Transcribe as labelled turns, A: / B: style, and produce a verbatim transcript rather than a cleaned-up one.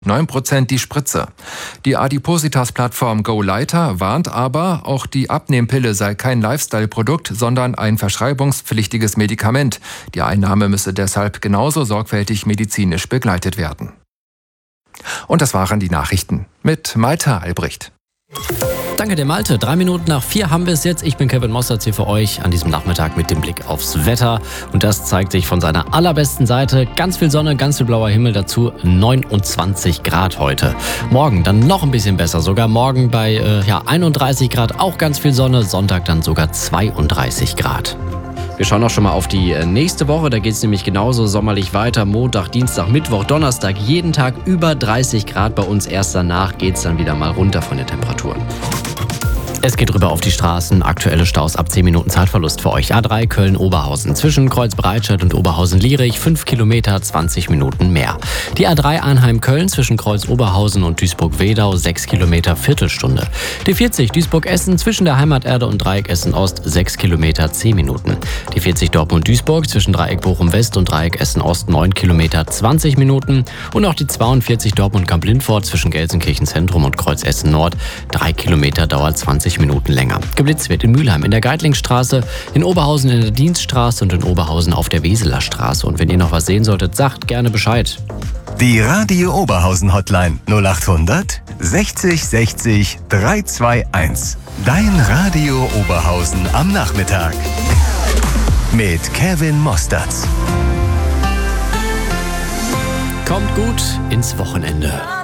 A: neun Prozent die Spritze. Die Adipositas-Plattform GoLyter warnt aber, auch die Abnehmpille sei kein Lifestyle-Produkt, sondern ein verschreibungspflichtiges Medikament. Die Einnahme müsse deshalb genauso sorgfältig medizinisch begleitet werden. Und das waren die Nachrichten mit Malte Albrecht.
B: Danke dir, Malte. Drei Minuten nach vier haben wir es jetzt. Ich bin Kevin Mossertz hier für euch an diesem Nachmittag mit dem Blick aufs Wetter. Und das zeigt sich von seiner allerbesten Seite. Ganz viel Sonne, ganz viel blauer Himmel, dazu neunundzwanzig Grad heute. Morgen dann noch ein bisschen besser. Sogar morgen bei äh, ja, einunddreißig Grad auch ganz viel Sonne. Sonntag dann sogar zweiunddreißig Grad. Wir schauen auch schon mal auf die nächste Woche. Da geht es nämlich genauso sommerlich weiter. Montag, Dienstag, Mittwoch, Donnerstag. Jeden Tag über dreißig Grad bei uns. Erst danach geht es dann wieder mal runter von den Temperaturen. Es geht rüber auf die Straßen. Aktuelle Staus ab zehn Minuten Zeitverlust für euch. A drei Köln-Oberhausen. Zwischen Kreuz-Breitscheid und Oberhausen-Lierich fünf Kilometer, zwanzig Minuten mehr. Die A drei Arnheim-Köln zwischen Kreuz-Oberhausen und Duisburg-Wedau sechs Kilometer, Viertelstunde. Die vierzig Duisburg-Essen zwischen der Heimaterde und Dreieck Essen-Ost sechs Kilometer, zehn Minuten. Die vierzig Dortmund-Duisburg zwischen Dreieck Bochum-West und Dreieck Essen-Ost neun Kilometer, zwanzig Minuten. Und auch die zweiundvierzig Dortmund-Kamp-Lindfort zwischen Gelsenkirchen-Zentrum und Kreuz Essen-Nord drei Kilometer, dauert zwanzig Minuten länger. Geblitzt wird in Mülheim in der Geitlingstraße, in Oberhausen in der Dienststraße und in Oberhausen auf der Weseler Straße. Und wenn ihr noch was sehen solltet, sagt gerne Bescheid.
C: Die Radio Oberhausen Hotline null achthundert sechzig sechzig dreihundertzweiundzwanzig. Dein Radio Oberhausen am Nachmittag. Mit Kevin Mossertz.
B: Kommt gut ins Wochenende.